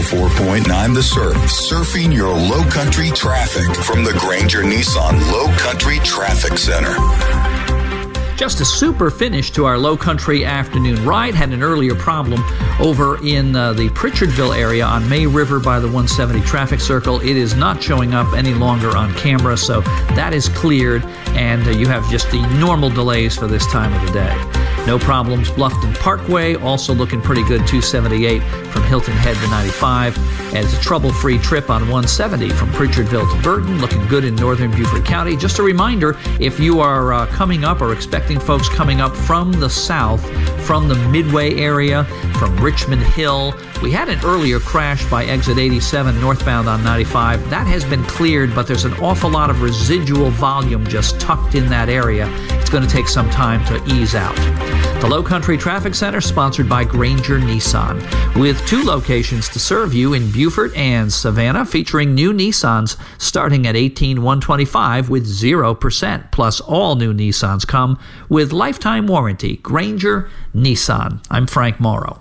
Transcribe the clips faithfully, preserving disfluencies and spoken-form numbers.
four point nine The Surf, surfing your low country traffic from the Granger Nissan Low Country Traffic Center. Just a super finish to our low country afternoon ride. Had an earlier problem over in uh, the Pritchardville area on May River by the one seventy traffic circle. It is not showing up any longer on camera, so that is cleared, and uh, you have just the normal delays for this time of the day. No problems. Bluffton Parkway also looking pretty good, two seventy-eight from Hilton Head to ninety-five. And it's a trouble-free trip on one seventy from Pritchardville to Burton, looking good in northern Beaufort County. Just a reminder, if you are uh, coming up or expecting folks coming up from the south, from the Midway area, from Richmond Hill, we had an earlier crash by exit eighty-seven northbound on ninety-five. That has been cleared, but there's an awful lot of residual volume just tucked in that area. It's going to take some time to ease out. The Low Country Traffic Center, sponsored by Granger Nissan, with two locations to serve you in Beaufort and Savannah, featuring new Nissans starting at eighteen thousand one hundred twenty-five dollars with zero percent. Plus, all new Nissans come with lifetime warranty. Granger Nissan. I'm Frank Morrow.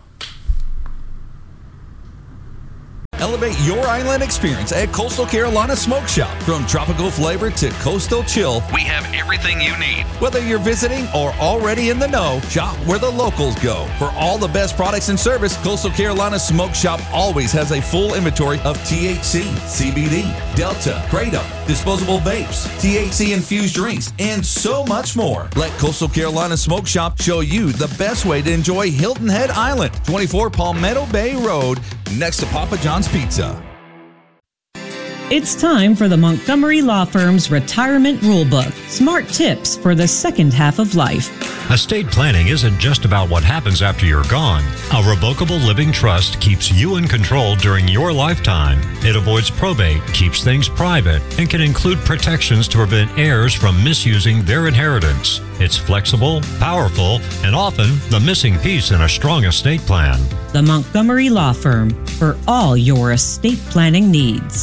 Elevate your island experience at Coastal Carolina Smoke Shop. From tropical flavor to coastal chill, we have everything you need. Whether you're visiting or already in the know, shop where the locals go. For all the best products and service, Coastal Carolina Smoke Shop always has a full inventory of T H C, C B D, Delta, Kratom, disposable vapes, T H C-infused drinks, and so much more. Let Coastal Carolina Smoke Shop show you the best way to enjoy Hilton Head Island, twenty-four Palmetto Bay Road, next to Papa John's Pizza. It's time for the Montgomery Law Firm's Retirement Rulebook. Smart tips for the second half of life. Estate planning isn't just about what happens after you're gone. A revocable living trust keeps you in control during your lifetime. It avoids probate, keeps things private, and can include protections to prevent heirs from misusing their inheritance. It's flexible, powerful, and often the missing piece in a strong estate plan. The Montgomery Law Firm, for all your estate planning needs.